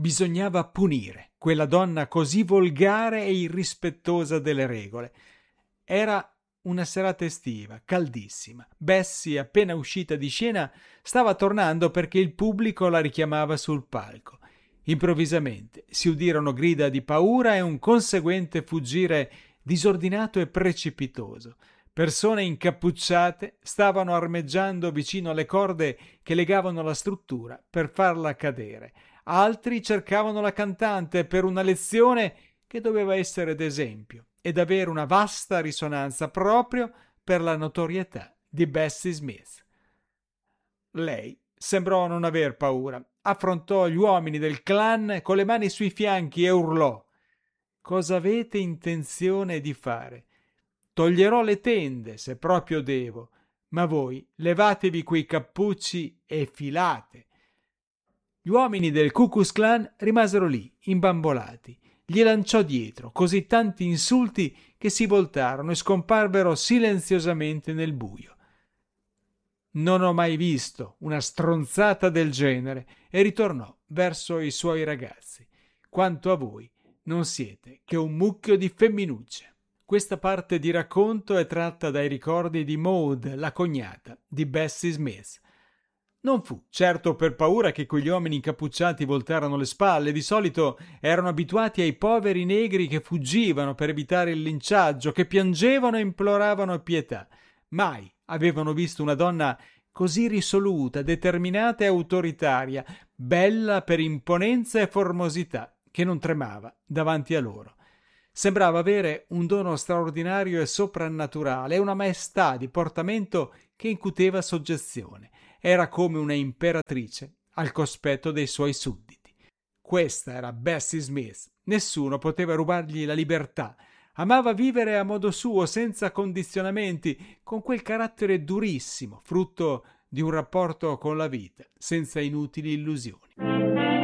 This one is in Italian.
Bisognava punire quella donna così volgare e irrispettosa delle regole. Era una serata estiva, caldissima. Bessie, appena uscita di scena, stava tornando perché il pubblico la richiamava sul palco. Improvvisamente si udirono grida di paura e un conseguente fuggire disordinato e precipitoso. Persone incappucciate stavano armeggiando vicino alle corde che legavano la struttura per farla cadere. Altri cercavano la cantante per una lezione che doveva essere d'esempio ed avere una vasta risonanza proprio per la notorietà di Bessie Smith. Lei sembrò non aver paura. Affrontò gli uomini del clan con le mani sui fianchi e urlò: «Cosa avete intenzione di fare? Toglierò le tende se proprio devo, ma voi levatevi quei cappucci e filate». Gli uomini del Ku Klux Klan rimasero lì, imbambolati. Gli lanciò dietro così tanti insulti che si voltarono e scomparvero silenziosamente nel buio. «Non ho mai visto una stronzata del genere», e ritornò verso i suoi ragazzi. «Quanto a voi, non siete che un mucchio di femminucce». Questa parte di racconto è tratta dai ricordi di Maud, la cognata di Bessie Smith. Non fu certo per paura che quegli uomini incappucciati voltarono le spalle. Di solito erano abituati ai poveri negri che fuggivano per evitare il linciaggio, che piangevano e imploravano pietà. Mai avevano visto una donna così risoluta, determinata e autoritaria, bella per imponenza e formosità, che non tremava davanti a loro. Sembrava avere un dono straordinario e soprannaturale e una maestà di portamento che incuteva soggezione. Era come una imperatrice al cospetto dei suoi sudditi. Questa era Bessie Smith. Nessuno poteva rubargli la libertà. Amava vivere a modo suo, senza condizionamenti, con quel carattere durissimo, frutto di un rapporto con la vita, senza inutili illusioni.